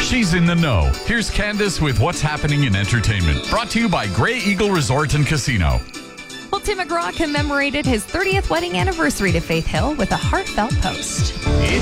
She's in the know. Here's Candace with what's happening in entertainment. Brought to you by Grey Eagle Resort and Casino. Well, Tim McGraw commemorated his 30th wedding anniversary to Faith Hill with a heartfelt post.